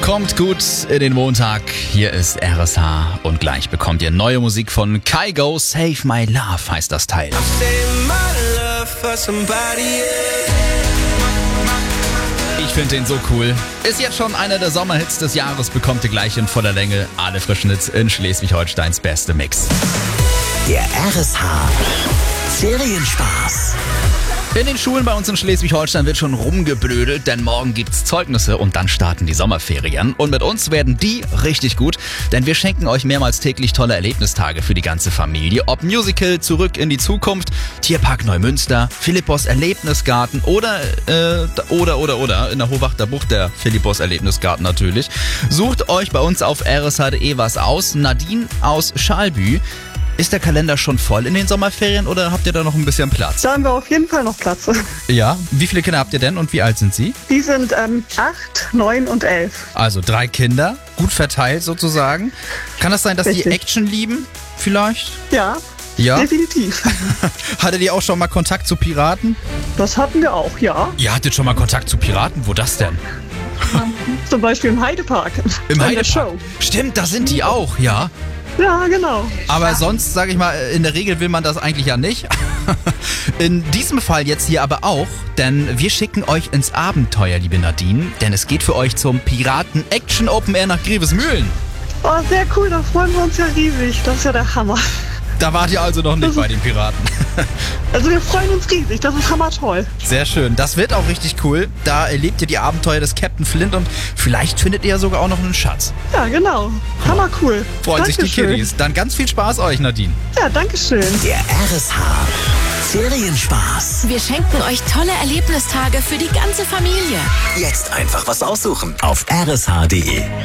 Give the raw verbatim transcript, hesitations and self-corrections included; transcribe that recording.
Kommt gut in den Montag. Hier ist R S H und gleich bekommt ihr neue Musik von Kygo. Save My Love heißt das Teil. Ich finde den so cool. Ist jetzt schon einer der Sommerhits des Jahres, bekommt ihr gleich in voller Länge alle frischen Hits in Schleswig-Holsteins beste Mix. Der R S H Ferienspaß. In den Schulen bei uns in Schleswig-Holstein wird schon rumgeblödelt, denn morgen gibt's Zeugnisse und dann starten die Sommerferien. Und mit uns werden die richtig gut, denn wir schenken euch mehrmals täglich tolle Erlebnistage für die ganze Familie. Ob Musical, Zurück in die Zukunft, Tierpark Neumünster, Philippos Erlebnisgarten oder, äh, oder, oder, oder, in der Hohwachter Bucht der Philippos Erlebnisgarten natürlich. Sucht euch bei uns auf r s h punkt d e was aus. Nadine aus Schalbü. Ist der Kalender schon voll in den Sommerferien oder habt ihr da noch ein bisschen Platz? Da haben wir auf jeden Fall noch Platz. Ja, wie viele Kinder habt ihr denn und wie alt sind sie? Die sind ähm, acht, neun und elf. Also drei Kinder, gut verteilt sozusagen. Kann das sein, dass Richtig. die Action lieben vielleicht? Ja, Ja? definitiv. Hattet ihr auch schon mal Kontakt zu Piraten? Das hatten wir auch, ja. Ihr hattet schon mal Kontakt zu Piraten? Wo das denn? Zum Beispiel im Heidepark. Im Bei der Heidepark? Show. Stimmt, da sind die auch, ja. Ja, genau. Aber sonst, sage ich mal, in der Regel will man das eigentlich ja nicht. In diesem Fall jetzt hier aber auch, denn wir schicken euch ins Abenteuer, liebe Nadine, denn es geht für euch zum Piraten Action Open Air nach Grevesmühlen. Oh, sehr cool, da freuen wir uns ja riesig. Das ist ja der Hammer. Da wart ihr also noch nicht bei den Piraten. Also wir freuen uns riesig, das ist hammertoll. Sehr schön, das wird auch richtig cool. Da erlebt ihr die Abenteuer des Captain Flint und vielleicht findet ihr ja sogar auch noch einen Schatz. Ja, genau. Hammer cool. Freuen sich die Dankeschön. Kiddies. Dann ganz viel Spaß euch, Nadine. Ja, danke schön. Der R S H Ferienspaß. Wir schenken euch tolle Erlebnistage für die ganze Familie. Jetzt einfach was aussuchen auf r s h punkt d e.